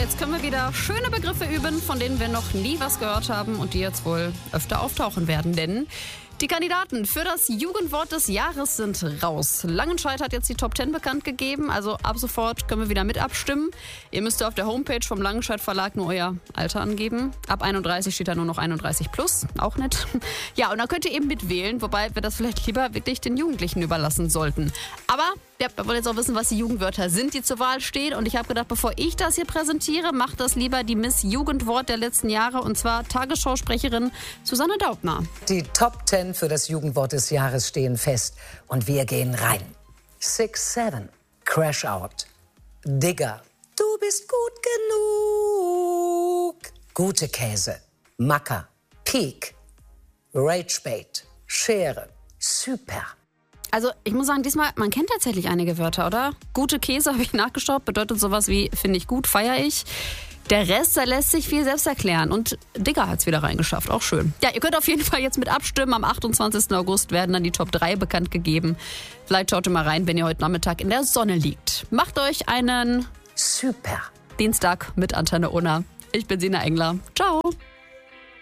jetzt können wir wieder schöne Begriffe üben, von denen wir noch nie was gehört haben und die jetzt wohl öfter auftauchen werden, denn die Kandidaten für das Jugendwort des Jahres sind raus. Langenscheidt hat jetzt die Top 10 bekannt gegeben, also ab sofort können wir wieder mit abstimmen. Ihr müsst auf der Homepage vom Langenscheidt Verlag nur euer Alter angeben. Ab 31 steht da nur noch 31 plus, auch nett. Ja, und dann könnt ihr eben mitwählen, wobei wir das vielleicht lieber wirklich den Jugendlichen überlassen sollten. Aber wir wollen jetzt auch wissen, was die Jugendwörter sind, die zur Wahl stehen. Und ich habe gedacht, bevor ich das hier präsentiere, macht das lieber die Miss Jugendwort der letzten Jahre, und zwar Tagesschausprecherin Susanne Daubner. Die Top 10 für das Jugendwort des Jahres stehen fest und wir gehen rein. 6-7, Crash Out, Digger, du bist gut genug, gute Käse, Macker, Peak, Ragebait, Schere, Super. Also ich muss sagen, diesmal, man kennt tatsächlich einige Wörter, oder? Gute Käse habe ich nachgeschaut, bedeutet sowas wie, finde ich gut, feiere ich. Der Rest, da lässt sich viel selbst erklären. Und Digger hat es wieder reingeschafft, auch schön. Ja, ihr könnt auf jeden Fall jetzt mit abstimmen. Am 28. August werden dann die Top 3 bekannt gegeben. Vielleicht schaut ihr mal rein, wenn ihr heute Nachmittag in der Sonne liegt. Macht euch einen Super Dienstag mit Antenne Unna. Ich bin Sina Engler. Ciao.